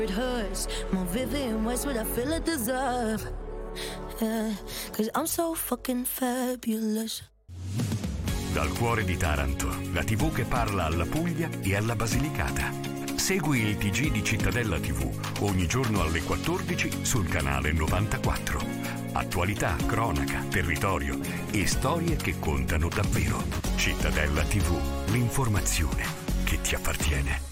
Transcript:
It hurts more vivid in ways what I feel I deserve. Yeah, 'cause I'm so fucking fabulous. Dal cuore di Taranto, la TV che parla alla Puglia e alla Basilicata. Segui il TG di Cittadella TV ogni giorno alle 14 sul canale 94. Attualità, cronaca, territorio e storie che contano davvero. Cittadella TV, l'informazione che ti appartiene.